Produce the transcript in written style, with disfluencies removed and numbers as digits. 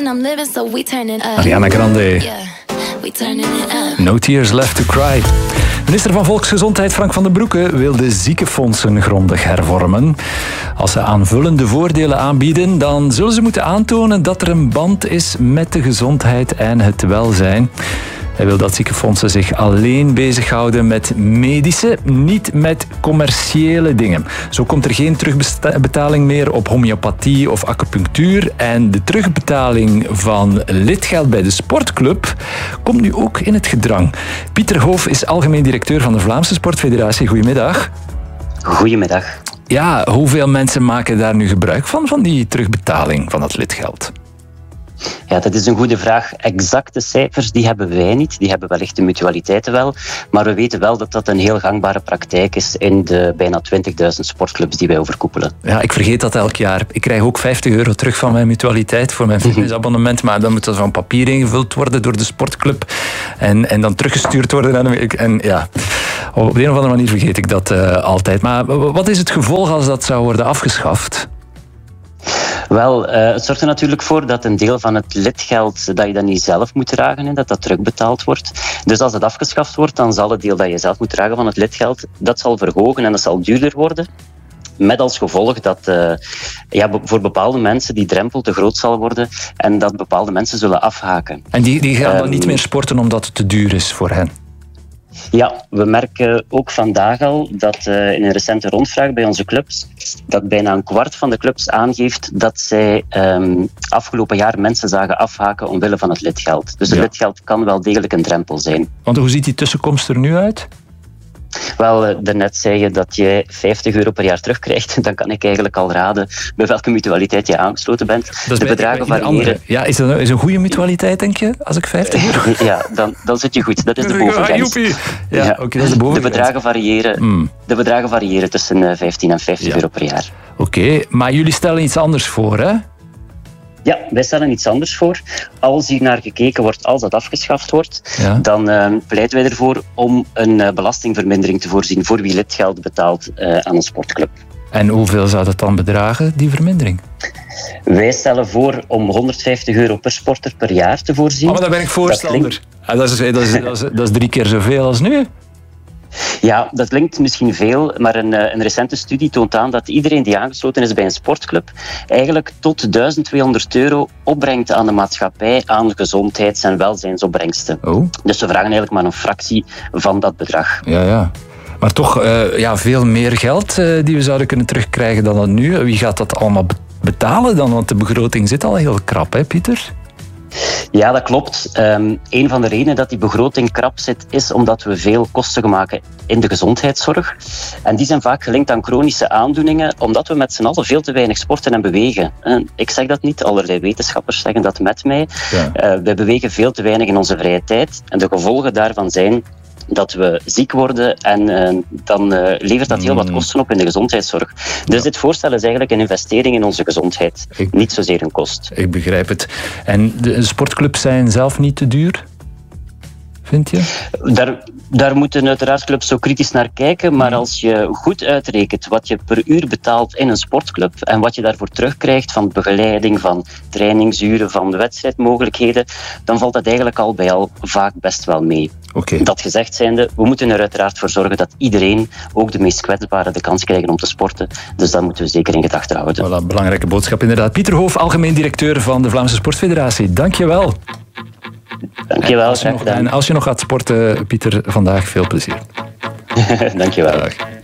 and I'm living, so we turning up. Ariana Grande. Yeah, we turning it up. No tears left to cry. Minister van Volksgezondheid Frank van den Broeke wil de ziekenfondsen grondig hervormen. Als ze aanvullende voordelen aanbieden, dan zullen ze moeten aantonen dat er een band is met de gezondheid en het welzijn. Hij wil dat ziekenfondsen zich alleen bezighouden met medische, niet met commerciële dingen. Zo komt er geen terugbetaling meer op homeopathie of acupunctuur. En de terugbetaling van lidgeld bij de sportclub komt nu ook in het gedrang. Pieter Hoof is algemeen directeur van de Vlaamse Sportfederatie. Goedemiddag. Goedemiddag. Ja, hoeveel mensen maken daar nu gebruik van die terugbetaling van het lidgeld? Ja, dat is een goede vraag. Exacte cijfers die hebben wij niet. Die hebben wellicht de mutualiteiten wel. Maar we weten wel dat dat een heel gangbare praktijk is in de bijna 20.000 sportclubs die wij overkoepelen. Ja, ik vergeet dat elk jaar. Ik krijg ook €50 terug van mijn mutualiteit voor mijn fitnessabonnement. Maar dan moet dat van papier ingevuld worden door de sportclub. En dan teruggestuurd worden. En ja, op de een of andere manier vergeet ik dat altijd. Maar wat is het gevolg als dat zou worden afgeschaft? Wel, het zorgt er natuurlijk voor dat een deel van het lidgeld dat je dan niet zelf moet dragen, dat terugbetaald wordt. Dus als het afgeschaft wordt, dan zal het deel dat je zelf moet dragen van het lidgeld, dat zal verhogen en dat zal duurder worden. Met als gevolg dat voor bepaalde mensen die drempel te groot zal worden en dat bepaalde mensen zullen afhaken. En die gaan dan niet meer sporten omdat het te duur is voor hen? Ja, we merken ook vandaag al dat in een recente rondvraag bij onze clubs dat bijna een kwart van de clubs aangeeft dat zij afgelopen jaar mensen zagen afhaken omwille van het lidgeld. Dus het lidgeld kan wel degelijk een drempel zijn. Want hoe ziet die tussenkomst er nu uit? Wel, daarnet zei je dat jij €50 per jaar terugkrijgt. Dan kan ik eigenlijk al raden bij welke mutualiteit je aangesloten bent. De bedragen variëren. Ja, is dat een goede mutualiteit, denk je, als ik €50? Ja, dan zit je goed. Dat is de bovengrens. Ja, oké, dat is de bovengrens. De bedragen variëren tussen €15 en €50 per jaar. Oké, maar jullie stellen iets anders voor, hè? Ja, wij stellen iets anders voor. Als hier naar gekeken wordt, als dat afgeschaft wordt, dan pleiten wij ervoor om een belastingvermindering te voorzien voor wie lidgeld betaalt aan een sportclub. En hoeveel zou dat dan bedragen, die vermindering? Wij stellen voor om €150 per sporter per jaar te voorzien. Maar daar ben ik voorstander. Dat is 3 keer zoveel als nu. Ja, dat klinkt misschien veel, maar een recente studie toont aan dat iedereen die aangesloten is bij een sportclub eigenlijk tot €1.200 opbrengt aan de maatschappij aan gezondheids- en welzijnsopbrengsten. Oh. Dus we vragen eigenlijk maar een fractie van dat bedrag. Ja. Maar toch veel meer geld die we zouden kunnen terugkrijgen dan dat nu. Wie gaat dat allemaal betalen dan? Want de begroting zit al heel krap, hè, Pieter? Ja, dat klopt. Een van de redenen dat die begroting krap zit, is omdat we veel kosten maken in de gezondheidszorg. En die zijn vaak gelinkt aan chronische aandoeningen, omdat we met z'n allen veel te weinig sporten en bewegen. Ik zeg dat niet, allerlei wetenschappers zeggen dat met mij. Ja. Wij bewegen veel te weinig in onze vrije tijd. En de gevolgen daarvan zijn dat we ziek worden en dan levert dat heel wat kosten op in de gezondheidszorg. Dus dit voorstel is eigenlijk een investering in onze gezondheid, niet zozeer een kost. Ik begrijp het. En de sportclubs zijn zelf niet te duur? Vind je? Daar moeten uiteraard clubs zo kritisch naar kijken, maar als je goed uitrekent wat je per uur betaalt in een sportclub en wat je daarvoor terugkrijgt van begeleiding, van trainingsuren, van de wedstrijdmogelijkheden, dan valt dat eigenlijk al bij al vaak best wel mee. Okay. Dat gezegd zijnde, we moeten er uiteraard voor zorgen dat iedereen, ook de meest kwetsbaren, de kans krijgen om te sporten. Dus dat moeten we zeker in gedachten houden. Voilà, belangrijke boodschap inderdaad. Pieter Hoof, algemeen directeur van de Vlaamse Sportfederatie. Dank je wel. Dankjewel. En als je nog gaat sporten, Pieter, vandaag veel plezier. Dankjewel. Dag.